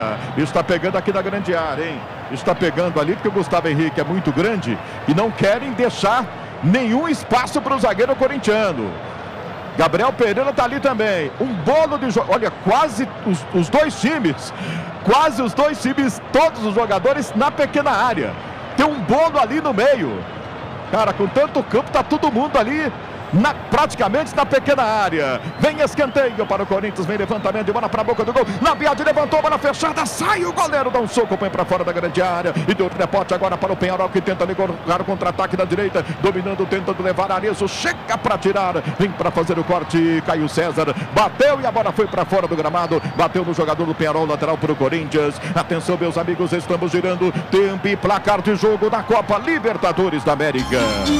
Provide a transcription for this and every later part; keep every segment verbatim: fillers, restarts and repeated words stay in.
Está pegando aqui na grande área, hein? Está pegando ali porque o Gustavo Henrique é muito grande e não querem deixar nenhum espaço para o zagueiro corintiano. Gabriel Pereira está ali também. Um bolo de jogo. Olha, quase os, os dois times, quase os dois times, todos os jogadores na pequena área. Tem um bolo ali no meio. Cara, com tanto campo, tá todo mundo ali. Na, praticamente na pequena área. Vem escanteio para o Corinthians. Vem levantamento de bola para a boca do gol. Labiade levantou, bola fechada. Sai o goleiro, dá um soco, põe para fora da grande área. E deu rebote agora para o Penharol, que tenta ligar o contra-ataque da direita. Dominando, tentando levar Arezo. Chega para tirar. Vem para fazer o corte. Caio César bateu e a bola foi para fora do gramado. Bateu no jogador do Penharol, lateral para o Corinthians. Atenção, meus amigos, estamos girando. Tempo e placar de jogo da Copa Libertadores da América.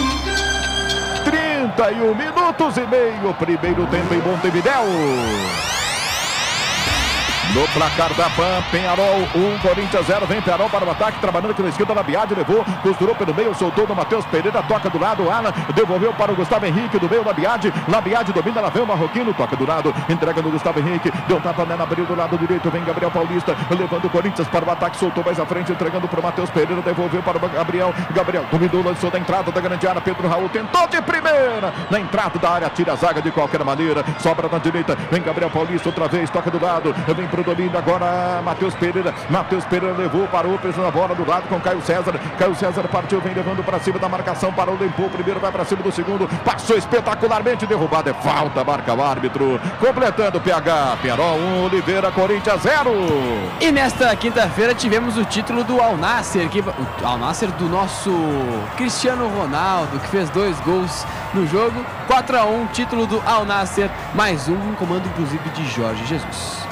trinta e um minutos e meio, primeiro tempo em Montevidéu. No placar da P A N, Penharol um, Corinthians zero. Vem Penharol para o ataque, trabalhando aqui na esquerda. Labiade levou, costurou pelo meio, soltou no Matheus Pereira, toca do lado. Alan devolveu para o Gustavo Henrique, do meio. Labiade, Labiade domina, lá vem o Marroquino, toca do lado, entrega no Gustavo Henrique. Deu tapa nela, abriu do lado direito. Vem Gabriel Paulista, levando o Corinthians para o ataque, soltou mais à frente, entregando para o Matheus Pereira, devolveu para o Gabriel. Gabriel dominou, lançou da entrada da grande área. Pedro Raul tentou de primeira, na entrada da área, tira a zaga de qualquer maneira. Sobra na direita, vem Gabriel Paulista outra vez, toca do lado, vem pro domínio agora Matheus Pereira. Matheus Pereira levou, parou, preso na bola do lado com Caio César. Caio César partiu, vem levando para cima da marcação, parou, limpou o primeiro, vai para cima do segundo, passou espetacularmente, derrubado, é falta, marca o árbitro. Completando o P H, Penharol um, Oliveira, Corinthians zero. E nesta quinta-feira tivemos o título do Al Nassr, que, o Al Nassr do nosso Cristiano Ronaldo, que fez dois gols no jogo. Quatro a um, título do Al Nassr, mais um, um comando inclusive de Jorge Jesus.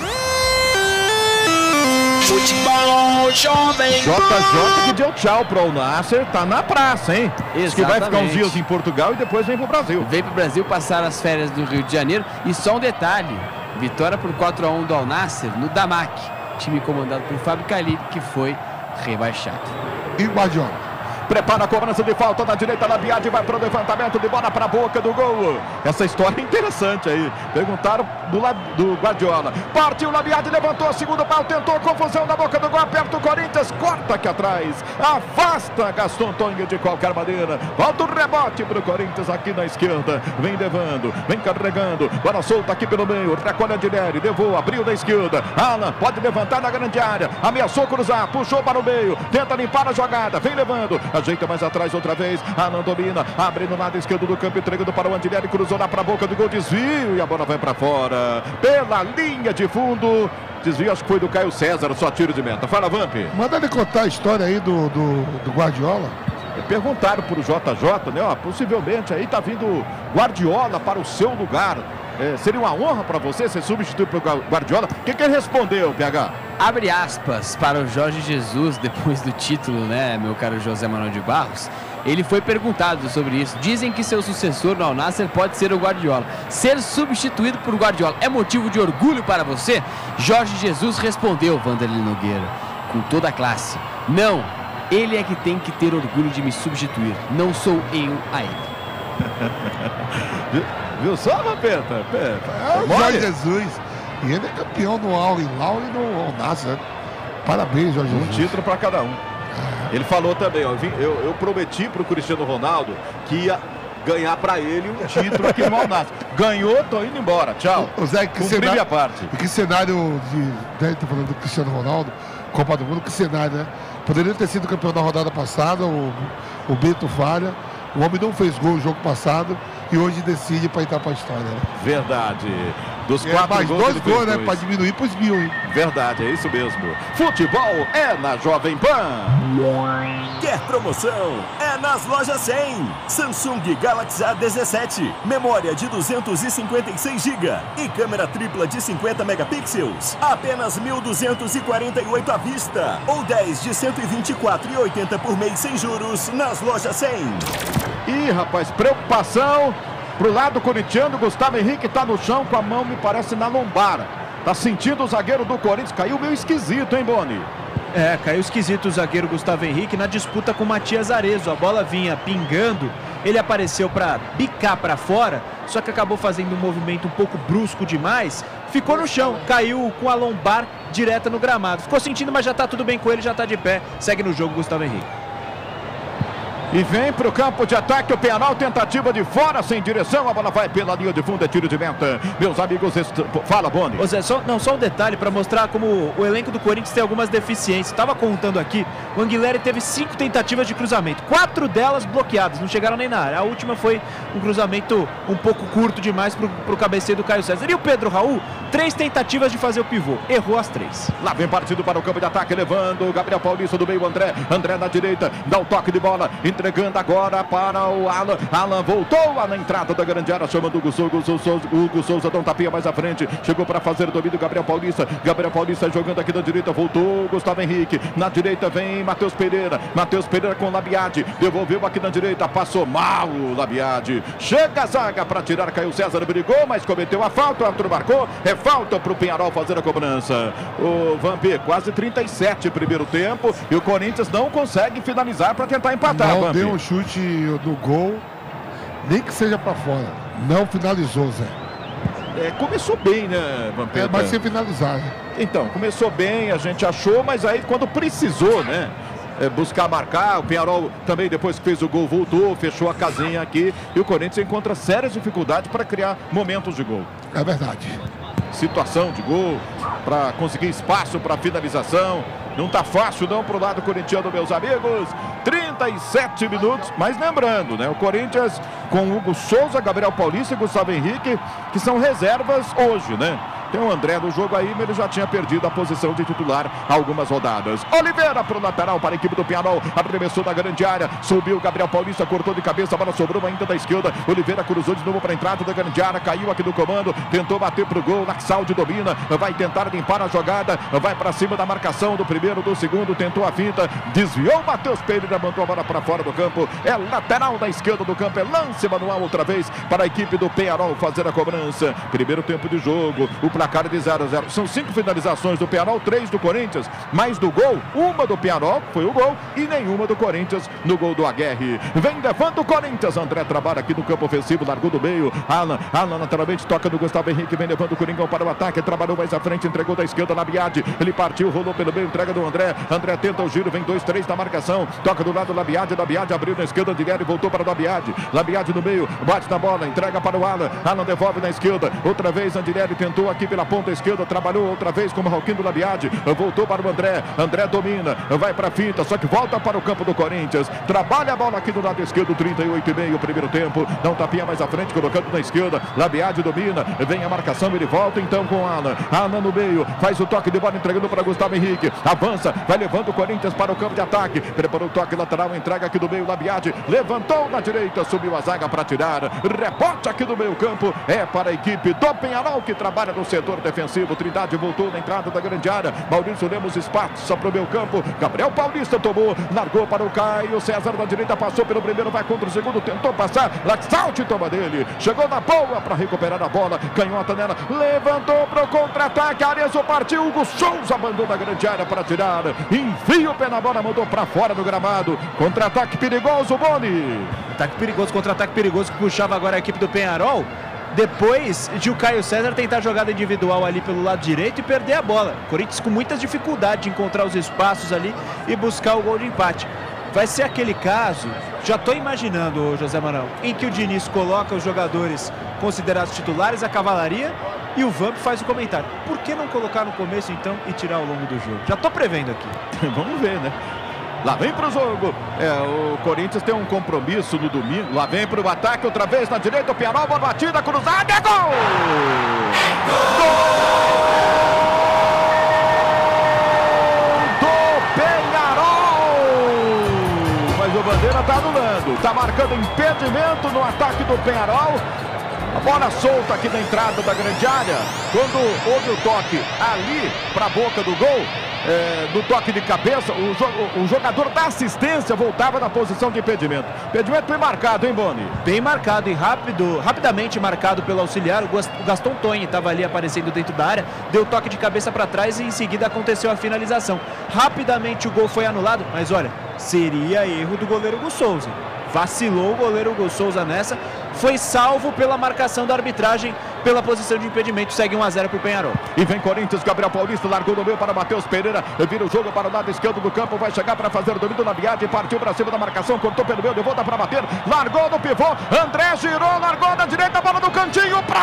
Futebol jovem. J J que deu tchau pro Al Nassr, tá na praça, hein? Diz que vai ficar uns dias em Portugal e depois vem pro Brasil. Vem pro Brasil passar as férias do Rio de Janeiro. E só um detalhe, vitória por quatro a um do Al Nassr no Damak, time comandado por Fábio Khalid, que foi rebaixado. E Guardiola prepara a cobrança de falta na direita, Labiade vai para o levantamento de bola para a boca do gol. Essa história é interessante aí. Perguntaram do, do Guardiola. Partiu, Labiade levantou a segunda pau, tentou confusão na boca do gol, aperta o Corinthians, corta aqui atrás, afasta Gaston Tongue de qualquer maneira. Volta o rebote para o Corinthians aqui na esquerda. Vem levando, vem carregando, bola solta aqui pelo meio, recolhe a Dinelli, levou, abriu da esquerda. Alan pode levantar na grande área, ameaçou cruzar, puxou para o meio, tenta limpar a jogada, vem levando. Ajeita mais atrás outra vez. Alan domina, abre no lado esquerdo do campo, entregando para o Andinelli, cruzou lá para a boca do gol, desvio e a bola vai para fora, pela linha de fundo. Desvio, acho que foi do Caio César, só tiro de meta. Fala, Vamp. Manda ele contar a história aí do, do, do Guardiola. Perguntaram para o J J, né? Ó, possivelmente aí tá vindo Guardiola para o seu lugar. É, seria uma honra para você ser substituído pelo Guardiola? O que, que ele respondeu, P H? Abre aspas para o Jorge Jesus, depois do título, né, meu caro José Manuel de Barros. Ele foi perguntado sobre isso. Dizem que seu sucessor no Al Nassr pode ser o Guardiola. Ser substituído por Guardiola é motivo de orgulho para você? Jorge Jesus respondeu, Vanderlei Nogueira, com toda a classe. Não, ele é que tem que ter orgulho de me substituir. Não sou eu a ele. Viu só, Vampeta? É o Jorge Jesus. E ele é campeão no Al Hilal e no Al Nassr. Parabéns, Jorge Jesus. Um título para cada um. Ele falou também, ó, eu, eu prometi para o Cristiano Ronaldo que ia ganhar para ele um título aqui no Al Nassr. Ganhou, tô indo embora. Tchau. O Zé, que cenário, minha parte. Que cenário de... Né, tá falando do Cristiano Ronaldo, Copa do Mundo, que cenário, né? Poderia ter sido campeão da rodada passada, o, o Beto falha. O homem não fez gol no jogo passado e hoje decide para entrar para a história, né? Verdade. Dos é, quatro mais gols, dois gols, né? Dois. Para diminuir para os mil, hein? Verdade, é isso mesmo. Futebol é na Jovem Pan. Quer promoção? É nas lojas cem. Samsung Galaxy A dezessete. Memória de duzentos e cinquenta e seis gigabytes e câmera tripla de cinquenta megapixels. Apenas mil duzentos e quarenta e oito à vista. Ou dez de cento e vinte e quatro reais e oitenta centavos por mês sem juros nas lojas cem. Ih, rapaz, preocupação pro lado corintiano. Gustavo Henrique tá no chão com a mão, me parece, na lombar. Tá sentindo o zagueiro do Corinthians. Caiu meio esquisito, hein, Boni? É, caiu esquisito o zagueiro Gustavo Henrique na disputa com o Matias Arezo. A bola vinha pingando, ele apareceu para bicar para fora, só que acabou fazendo um movimento um pouco brusco demais, ficou no chão, caiu com a lombar direta no gramado. Ficou sentindo, mas já tá tudo bem com ele, já tá de pé. Segue no jogo Gustavo Henrique. E vem para o campo de ataque o Penharol, tentativa de fora, sem direção, a bola vai pela linha de fundo, é tiro de meta. Meus amigos, est... fala, Boni. Ô Zé, só, não, só um detalhe para mostrar como o elenco do Corinthians tem algumas deficiências. Estava contando aqui, o Anguilera teve cinco tentativas de cruzamento, quatro delas bloqueadas, não chegaram nem na área. A última foi um cruzamento um pouco curto demais para o cabeceio do Caio César. E o Pedro Raul, três tentativas de fazer o pivô, errou as três. Lá vem partido para o campo de ataque, levando o Gabriel Paulista do meio, André, André na direita, dá o toque de bola, entregando agora para o Alan. Alan voltou na entrada da grande área, chamando o Hugo Souza. Hugo Souza, Hugo Souza dá um tapinha mais à frente. Chegou para fazer o domínio. Gabriel Paulista. Gabriel Paulista jogando aqui da direita. Voltou Gustavo Henrique. Na direita vem Matheus Pereira. Matheus Pereira com Labiade. Devolveu aqui na direita. Passou mal o Labiade. Chega a zaga para tirar. Caio César brigou, mas cometeu a falta. O árbitro marcou. É falta para o Penharol fazer a cobrança. O Vampê, quase trinta e sete primeiro tempo. E o Corinthians não consegue finalizar para tentar empatar. Não Vampê. deu um chute no gol, nem que seja para fora. Não finalizou, Zé. É, começou bem, né, Vampeta? É, mas sem finalizar, né? Então, começou bem, a gente achou, mas aí quando precisou, né? É, buscar marcar, o Penharol também depois que fez o gol voltou, fechou a casinha aqui e o Corinthians encontra sérias dificuldades para criar momentos de gol. É verdade. Situação de gol, para conseguir espaço para finalização. Não tá fácil não pro lado corintiano, meus amigos. trinta e sete minutos, mas lembrando, né? O Corinthians com Hugo Souza, Gabriel Paulista e Gustavo Henrique, que são reservas hoje, né? Tem o André no jogo aí, mas ele já tinha perdido a posição de titular há algumas rodadas. Oliveira pro lateral para a equipe do Penharol. Arremessou na grande área. Subiu Gabriel Paulista, cortou de cabeça. A bola sobrou ainda da esquerda. Oliveira cruzou de novo para a entrada da grande área. Caiu aqui no comando. Tentou bater pro gol. Laxaldi domina. Vai tentar limpar a jogada. Vai para cima da marcação do primeiro, do segundo. Tentou a finta. Desviou. Matheus Pereira mandou a bola para fora do campo. É lateral da esquerda do campo. É lance manual outra vez para a equipe do Penharol fazer a cobrança. Primeiro tempo de jogo. O placar de zero a zero. São cinco finalizações do Penharol, três do Corinthians, mais do gol, uma do Penharol, foi o gol, e nenhuma do Corinthians no gol do Aguerre. Vem levando o Corinthians, André trabalha aqui no campo ofensivo, largou do meio, Alan, Alan lateralmente toca no Gustavo Henrique, vem levando o Coringão para o ataque, trabalhou mais à frente, entregou da esquerda na Biade, ele partiu, rolou pelo meio, entrega do André, André tenta o giro, vem dois, três na marcação, toca do lado da Biade, da Biade abriu na esquerda, André voltou para o Labiade, Labiade no meio, bate na bola, entrega para o Alan, Alan devolve na esquerda, outra vez André tentou aqui pela ponta esquerda, trabalhou outra vez com o Marroquim do Labiade, voltou para o André, André domina, vai para a finta, só que volta para o campo do Corinthians, trabalha a bola aqui do lado esquerdo, trinta e oito e meio, primeiro tempo, dá um tapinha mais à frente, colocando na esquerda, Labiade domina, vem a marcação, ele volta então com Alan, Alan no meio, faz o toque de bola, entregando para Gustavo Henrique, avança, vai levando o Corinthians para o campo de ataque, preparou o toque lateral, entrega aqui do meio, Labiade, levantou na direita, subiu a zaga para tirar, rebote aqui do meio campo, é para a equipe do Penharol, que trabalha no setor defensivo, Trindade voltou na entrada da grande área, Maurício Lemos espaço para o meio campo, Gabriel Paulista tomou, largou para o Caio César na direita, passou pelo primeiro, vai contra o segundo, tentou passar, Laxalti toma dele, chegou na boa para recuperar a bola, canhota nela, levantou para o contra-ataque, Arezzo partiu, Hugo Souza abandona a grande área para tirar, enfia o pé na bola, mandou para fora do gramado, contra-ataque perigoso, Boni. Ataque perigoso, contra-ataque perigoso que puxava agora a equipe do Penharol. Depois de o Caio César tentar jogada individual ali pelo lado direito e perder a bola. Corinthians com muitas dificuldades de encontrar os espaços ali e buscar o gol de empate. Vai ser aquele caso, já estou imaginando, José Manuel, em que o Diniz coloca os jogadores considerados titulares, a cavalaria, e o Vamp faz o comentário. Por que não colocar no começo então e tirar ao longo do jogo? Já estou prevendo aqui. Vamos ver, né? Lá vem pro jogo. É, o Corinthians tem um compromisso no domingo. Lá vem pro ataque outra vez na direita. O Penharol, boa batida, cruzada, é gol! Gol do Penharol! Mas o Bandeira tá anulando. Tá marcando impedimento no ataque do Penharol. A bola solta aqui na entrada da grande área. Quando houve o toque ali para a boca do gol, é, do toque de cabeça, o, jo o jogador da assistência voltava na posição de impedimento. Impedimento bem marcado, hein, Boni? Bem marcado e rápido, rapidamente marcado pelo auxiliar. O Gaston Tonhi estava ali aparecendo dentro da área, deu toque de cabeça para trás e em seguida aconteceu a finalização. Rapidamente o gol foi anulado, mas olha, seria erro do goleiro Hugo Souza. Vacilou o goleiro Hugo Souza nessa, foi salvo pela marcação da arbitragem pela posição de impedimento. Segue um a zero para o Penharol. E vem Corinthians, Gabriel Paulista largou no meio para Matheus Pereira, vira o jogo para o lado esquerdo do campo, vai chegar para fazer o domínio na Biade, partiu para cima da marcação, cortou pelo meio, de volta para bater, largou no pivô, André girou, largou na direita, bola no cantinho, para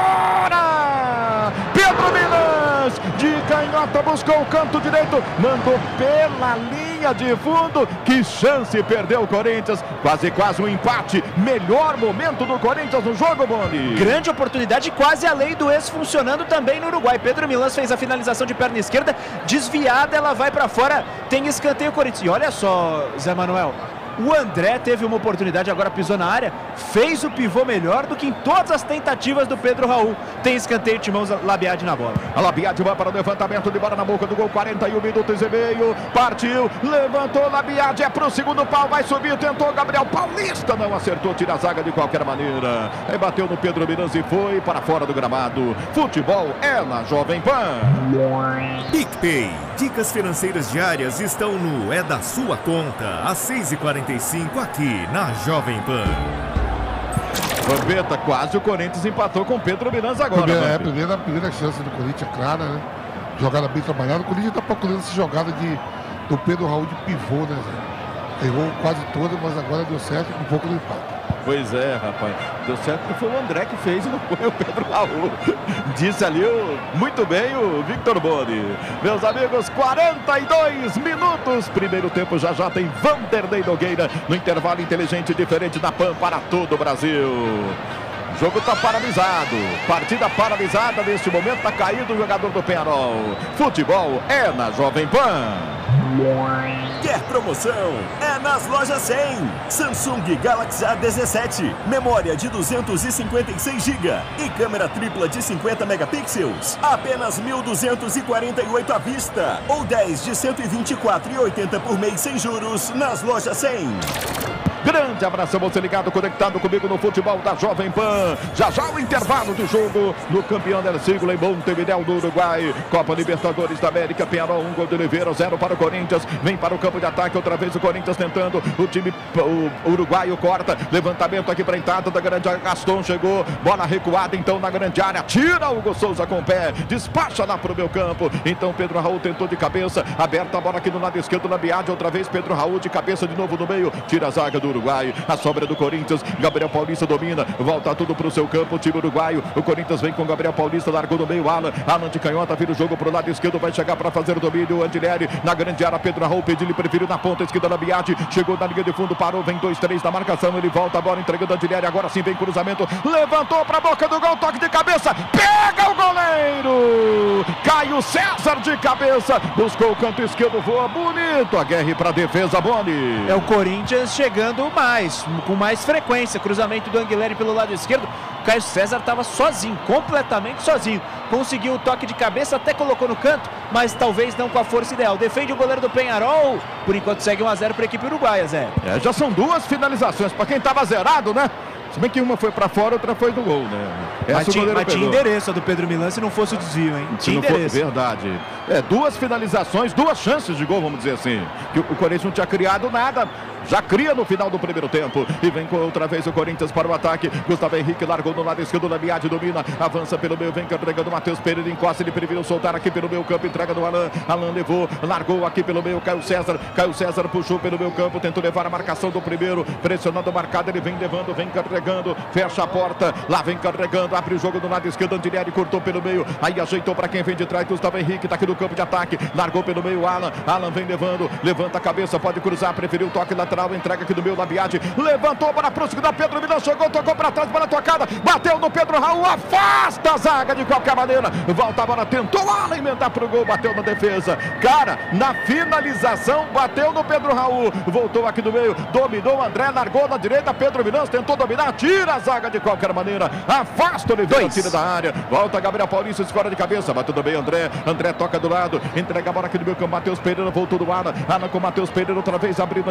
fora! Pedro Minas, de canhota, buscou o canto direito, mandou pela linha de fundo, que chance perdeu o Corinthians, quase quase um empate, melhor momento do Corinthians no jogo, Boni. Grande oportunidade, quase a lei do ex funcionando também no Uruguai. Pedro Milans fez a finalização de perna esquerda, desviada, ela vai para fora, tem escanteio Corinthians. E olha só, Zé Manuel, o André teve uma oportunidade, agora pisou na área, fez o pivô melhor do que em todas as tentativas do Pedro Raul. Tem escanteio, Timão Labiade na bola. A Labiade vai para o levantamento de bola na boca do gol, quarenta e um minutos e meio, partiu, levantou Labiade, é pro segundo pau, vai subir, tentou Gabriel Paulista, não acertou, tira a zaga de qualquer maneira. Aí bateu no Pedro Minas e foi para fora do gramado. Futebol é na Jovem Pan. PicPay. Dicas financeiras diárias estão no É da Sua Conta, às seis e quarenta e cinco aqui na Jovem Pan. Vampeta, quase o Corinthians empatou com Pedro Minas agora. Primeira, é a primeira, primeira chance do Corinthians, clara, né? Jogada bem trabalhada. O Corinthians está procurando essa jogada de, do Pedro Raul de pivô, né, Zé? Errou quase toda, mas agora deu certo com um pouco do empate. Pois é, rapaz. Deu certo que foi o André que fez e não foi o Pedro Raul. Disse ali o, muito bem o Victor Boni. Meus amigos, quarenta e dois minutos. Primeiro tempo já já tem Vanderlei Nogueira no intervalo inteligente diferente da Pan para todo o Brasil. O jogo está paralisado. Partida paralisada neste momento. Está caído o jogador do Penharol. Futebol é na Jovem Pan. Quer promoção? É nas lojas cem. Samsung Galaxy A dezessete, memória de duzentos e cinquenta e seis gigas e câmera tripla de cinquenta megapixels. Apenas mil duzentos e quarenta e oito à vista ou dez de cento e vinte e quatro reais e oitenta centavos por mês sem juros nas lojas cem. Grande abraço, você ligado, conectado comigo no futebol da Jovem Pan. Já já o intervalo do jogo no campeão del siglo em Montevidéu, no Uruguai. Copa Libertadores da América, Penharol, um gol de Oliveira, zero para o Corinthians. Vem para o campo de ataque, outra vez o Corinthians tentando. O time o uruguaio corta, levantamento aqui para a entrada da grande área. Gaston chegou, bola recuada então na grande área. Tira o Hugo Souza com o pé, despacha lá para o meu campo. Então Pedro Raul tentou de cabeça, aberta a bola aqui no lado esquerdo na Biade. Outra vez Pedro Raul de cabeça de novo no meio, tira a zaga do Uruguai, a sobra do Corinthians, Gabriel Paulista domina, volta tudo para o seu campo, o time uruguaio, o Corinthians vem com Gabriel Paulista, largou no meio, Alan, Alan de canhota, vira o jogo para o lado esquerdo, vai chegar para fazer o domínio, Andileri, na grande área, Pedro Raul pediu, ele preferiu na ponta esquerda da Biade, chegou na linha de fundo, parou, vem dois, três na marcação, ele volta, agora entregando Andileri, agora sim vem cruzamento, levantou para a boca do gol, toque de cabeça, pega o goleiro, Caio César de cabeça, buscou o canto esquerdo, voa bonito, a guerra para a defesa, Boni. É o Corinthians chegando mais, com mais frequência, cruzamento do Anguilleri pelo lado esquerdo, Caio César estava sozinho, completamente sozinho, conseguiu o toque de cabeça, até colocou no canto, mas talvez não com a força ideal, defende o goleiro do Penharol, por enquanto segue um a zero para a equipe uruguaia, Zé. É, já são duas finalizações, para quem estava zerado, né? Se bem que uma foi para fora, outra foi do gol, né? Essa mas tinha, mas tinha endereço a do Pedro Milan se não fosse o desvio, hein? Tinha endereço. For, verdade. É, duas finalizações, duas chances de gol, vamos dizer assim. Que o Corinthians não tinha criado nada. Já cria no final do primeiro tempo. E vem com outra vez o Corinthians para o ataque. Gustavo Henrique largou no lado esquerdo da Biade, domina. Avança pelo meio, vem carregando o Matheus Pereira. Encosta, ele preferiu soltar aqui pelo meio campo. Entrega do Alan. Alan levou, largou aqui pelo meio. Caio César. Caio César puxou pelo meio campo. Tentou levar a marcação do primeiro. Pressionando o marcado. Ele vem levando, vem carregando. Fecha a porta. Lá vem carregando. Abre o jogo do lado esquerdo. Andileri cortou pelo meio. Aí ajeitou para quem vem de trás. Gustavo Henrique tá aqui no campo de ataque. Largou pelo meio. Alan. Alan vem levando. Levanta a cabeça. Pode cruzar. Preferiu o toque lateral. Entrega aqui do meio. Labiade, levantou para próximo da Pedro Milan, chegou, tocou para trás, bola tocada, bateu no Pedro Raul, afasta a zaga de qualquer maneira, volta a bola, tentou alimentar para o gol, bateu na defesa, cara, na finalização, bateu no Pedro Raul, voltou aqui do meio, dominou o André, largou na direita, Pedro Milan tentou dominar, tira a zaga de qualquer maneira, afasta o Oliveira, tira da área, volta Gabriel Paulista, escora de cabeça, bateu também André, André toca do lado, entrega a bola aqui do meio campo, Matheus Pereira, voltou do Alan, Alan com Matheus Pereira, outra vez abrindo na direita,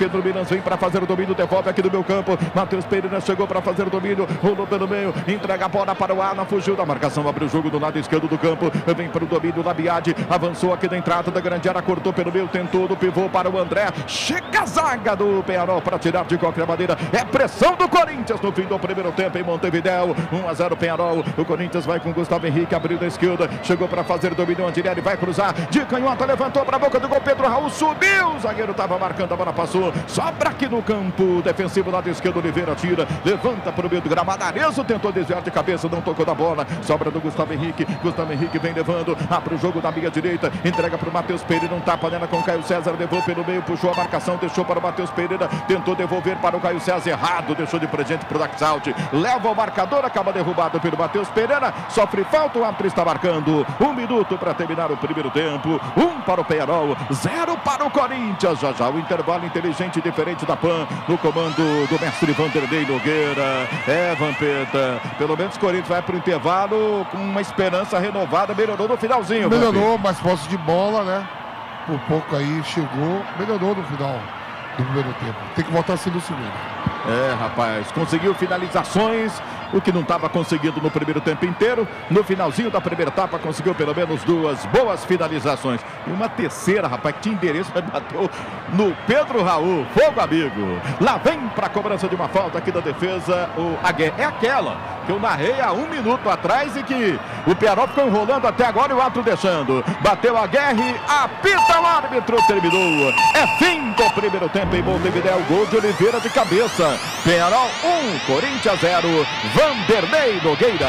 Pedro Minas vem para fazer o domínio, devolve aqui do meu campo. Matheus Pereira chegou para fazer o domínio, rolou pelo meio, entrega a bola para o Arna, fugiu da marcação, abre o jogo do lado esquerdo do campo, vem para o domínio, Labiade, avançou aqui da entrada da grande área, cortou pelo meio, tentou do pivô para o André, chega a zaga do Penharol para tirar de qualquer maneira, é pressão do Corinthians no fim do primeiro tempo em Montevidéu, um a zero Penharol, o Corinthians vai com Gustavo Henrique, abriu da esquerda, chegou para fazer o domínio, Andirelli vai cruzar, de canhota, levantou para a boca do gol, Pedro Raul subiu, o zagueiro estava marcando, a bola passou, sobra aqui no campo defensivo, lado esquerdo, Oliveira tira, levanta para o meio do gramado, Arezzo tentou desviar de cabeça, não tocou da bola, sobra do Gustavo Henrique, Gustavo Henrique vem levando, abre o jogo da meia direita, entrega para o Matheus Pereira, um tapa nela com o Caio César, levou pelo meio, puxou a marcação, deixou para o Matheus Pereira, tentou devolver para o Caio César, errado, deixou de presente para o Daxalt, leva o marcador, acaba derrubado pelo Matheus Pereira, sofre falta, o árbitro está marcando, um minuto para terminar o primeiro tempo, um para o Penharol, zero para o Corinthians, já já o intervalo inteligente diferente da Pan, no comando do mestre Vanderlei Nogueira, é Vampeta, pelo menos o Corinthians vai para o intervalo com uma esperança renovada, melhorou no finalzinho. Melhorou, mas posse de bola, né? Por pouco aí chegou, melhorou no final do primeiro tempo. Tem que voltar assim no segundo. É, rapaz, conseguiu finalizações, o que não estava conseguindo no primeiro tempo inteiro. No finalzinho da primeira etapa, conseguiu pelo menos duas boas finalizações. E uma terceira, rapaz, que tinha endereço, mas bateu no Pedro Raul. Fogo, amigo. Lá vem para a cobrança de uma falta aqui da defesa. O Aguerre. É aquela que eu narrei há um minuto atrás e que o Penharol ficou enrolando até agora e o árbitro deixando. Bateu a Aguerre, apita o árbitro, terminou. É fim do primeiro tempo em Montevidéu. Gol de Oliveira de cabeça. Penharol um, Corinthians zero. Vanderlei Nogueira.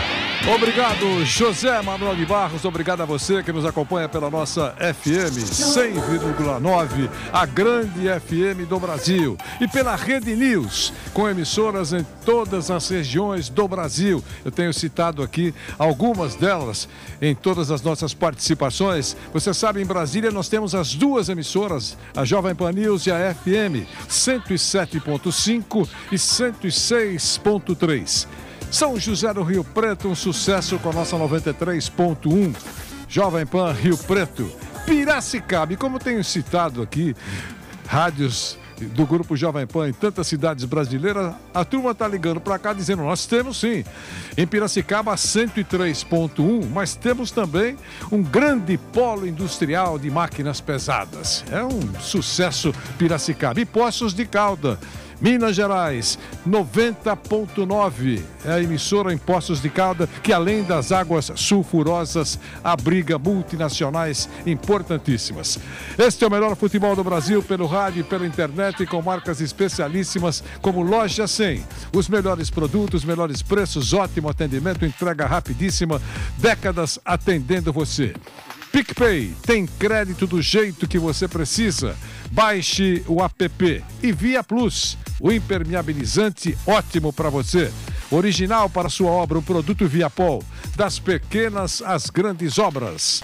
Obrigado, José Manuel de Barros. Obrigado a você que nos acompanha pela nossa F M cem vírgula nove, a grande F M do Brasil. E pela Rede News, com emissoras em todas as regiões do Brasil. Eu tenho citado aqui algumas delas em todas as nossas participações. Você sabe, em Brasília nós temos as duas emissoras, a Jovem Pan News e a F M cento e sete ponto cinco e cento e seis ponto três. São José do Rio Preto, um sucesso com a nossa noventa e três ponto um. Jovem Pan Rio Preto. Piracicaba, e como tenho citado aqui, rádios do Grupo Jovem Pan em tantas cidades brasileiras, a turma está ligando para cá dizendo, nós temos sim, em Piracicaba cento e três ponto um, mas temos também um grande polo industrial de máquinas pesadas. É um sucesso Piracicaba. E Poços de Caldas, Minas Gerais, noventa ponto nove, é a emissora em Poços de Caldas, que além das águas sulfurosas, abriga multinacionais importantíssimas. Este é o melhor futebol do Brasil pelo rádio e pela internet, com marcas especialíssimas como Loja cem. Os melhores produtos, melhores preços, ótimo atendimento, entrega rapidíssima, décadas atendendo você. PicPay, tem crédito do jeito que você precisa. Baixe o app. E Via Plus, o impermeabilizante ótimo para você. Original para sua obra, um produto Viapol. Das pequenas às grandes obras.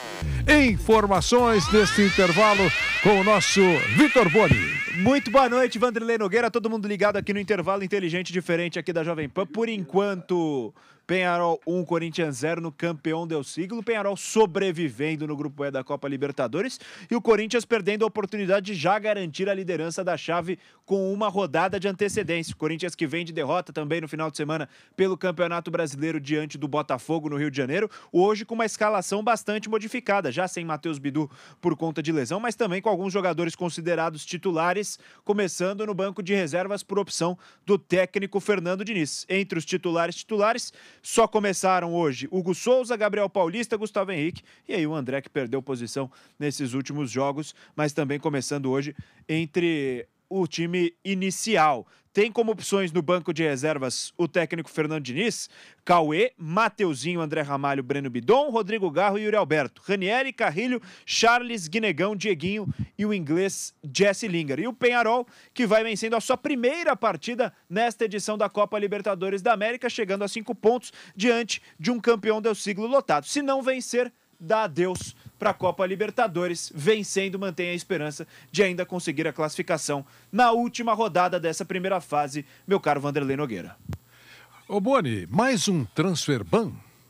Informações neste intervalo com o nosso Vitor Boni. Muito boa noite, Vanderlei Nogueira. Todo mundo ligado aqui no intervalo inteligente diferente aqui da Jovem Pan. Por enquanto, Penharol um, Corinthians zero no campeão del siglo. Penharol sobrevivendo no grupo E da Copa Libertadores e o Corinthians perdendo a oportunidade de já garantir a liderança da chave com uma rodada de antecedência. O Corinthians que vem de derrota também no final de semana pelo Campeonato Brasileiro diante do Botafogo no Rio de Janeiro, hoje com uma escalação bastante modificada, já sem Matheus Bidu por conta de lesão, mas também com alguns jogadores considerados titulares, começando no banco de reservas por opção do técnico Fernando Diniz. Entre os titulares titulares, só começaram hoje Hugo Souza, Gabriel Paulista, Gustavo Henrique e aí o André, que perdeu posição nesses últimos jogos, mas também começando hoje entre o time inicial. Tem como opções no banco de reservas o técnico Fernando Diniz, Cauê, Mateuzinho, André Ramalho, Breno Bidon, Rodrigo Garro e Yuri Alberto, Ranieri, Carrilho, Charles, Guinegão, Dieguinho e o inglês Jesse Lingard. E o Penharol, que vai vencendo a sua primeira partida nesta edição da Copa Libertadores da América, chegando a cinco pontos diante de um campeão del siglo lotado. Se não vencer, dá adeus para a Copa Libertadores, vencendo, mantém a esperança de ainda conseguir a classificação na última rodada dessa primeira fase, meu caro Vanderlei Nogueira. Ô Boni, mais um transfer ban?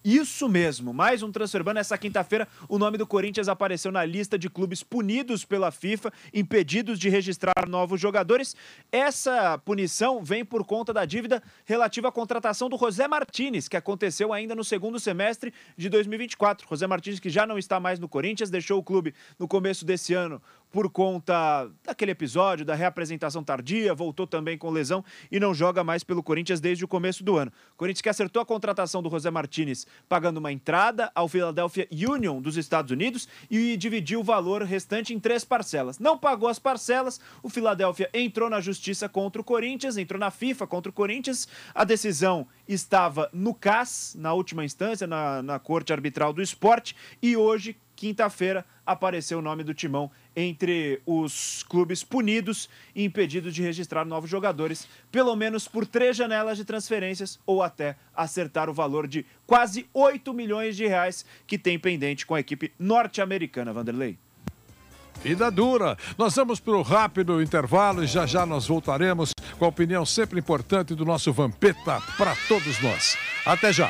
Isso mesmo, mais um transfer ban. Essa quinta-feira, o nome do Corinthians apareceu na lista de clubes punidos pela FIFA, impedidos de registrar novos jogadores. Essa punição vem por conta da dívida relativa à contratação do José Martínez, que aconteceu ainda no segundo semestre de dois mil e vinte e quatro. José Martínez, que já não está mais no Corinthians, deixou o clube no começo desse ano por conta daquele episódio, da reapresentação tardia, voltou também com lesão e não joga mais pelo Corinthians desde o começo do ano. O Corinthians que acertou a contratação do José Martínez pagando uma entrada ao Philadelphia Union dos Estados Unidos e dividiu o valor restante em três parcelas. Não pagou as parcelas, o Philadelphia entrou na justiça contra o Corinthians, entrou na FIFA contra o Corinthians, a decisão estava no C A S, na última instância, na, na Corte Arbitral do Esporte, e hoje, quinta-feira, apareceu o nome do Timão entre os clubes punidos e impedidos de registrar novos jogadores, pelo menos por três janelas de transferências ou até acertar o valor de quase oito milhões de reais que tem pendente com a equipe norte-americana, Vanderlei. Vida dura. Nós vamos para o rápido intervalo e já já nós voltaremos com a opinião sempre importante do nosso Vampeta para todos nós. Até já.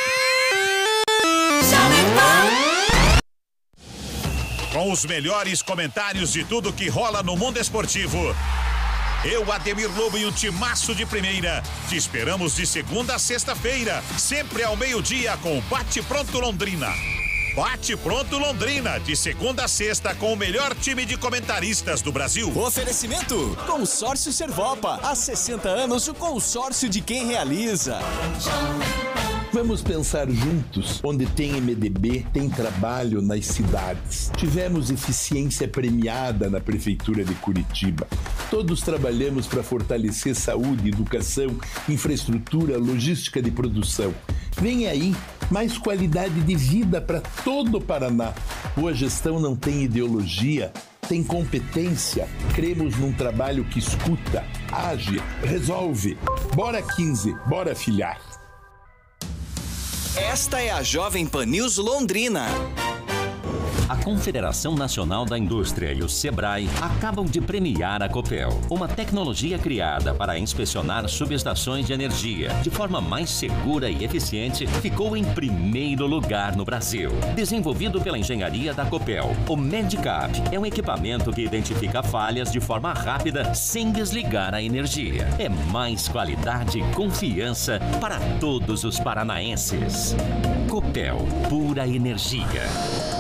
Com os melhores comentários de tudo que rola no mundo esportivo. Eu, Ademir Lobo e um timaço de primeira. Te esperamos de segunda a sexta-feira, sempre ao meio-dia com o Bate Pronto Londrina. Bate Pronto Londrina, de segunda a sexta com o melhor time de comentaristas do Brasil. Oferecimento: Consórcio Servopa. Há sessenta anos, o consórcio de quem realiza. Vamos pensar juntos. Onde tem M D B, tem trabalho nas cidades. Tivemos eficiência premiada na Prefeitura de Curitiba. Todos trabalhamos para fortalecer saúde, educação, infraestrutura, logística de produção. Vem aí mais qualidade de vida para todo o Paraná. Boa gestão não tem ideologia, tem competência. Cremos num trabalho que escuta, age, resolve. Bora quinze, bora filhar. Esta é a Jovem Pan News Londrina. A Confederação Nacional da Indústria e o Sebrae acabam de premiar a Copel, uma tecnologia criada para inspecionar subestações de energia de forma mais segura e eficiente, ficou em primeiro lugar no Brasil. Desenvolvido pela engenharia da Copel, o Medicap é um equipamento que identifica falhas de forma rápida sem desligar a energia. É mais qualidade e confiança para todos os paranaenses. Copel, pura energia.